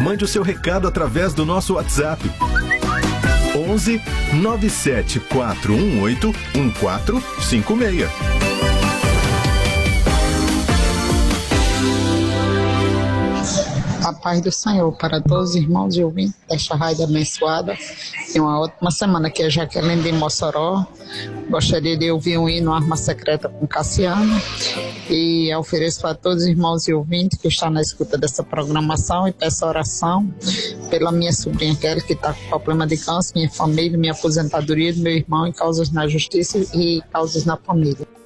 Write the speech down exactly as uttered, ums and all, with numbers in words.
Mande o seu recado através do nosso WhatsApp. onze nove sete quatro um oito um quatro cinco seis. A paz do Senhor para todos os irmãos e ouvintes desta rádio abençoada. E uma ótima semana, aqui é Jaqueline de Mossoró. Gostaria de ouvir um hino Arma Secreta com Cassiano. E ofereço para todos os irmãos e ouvintes que estão na escuta dessa programação e peço oração pela minha sobrinha Kelly, que está com problema de câncer, minha família, minha aposentadoria, meu irmão, em causas na justiça e causas na família.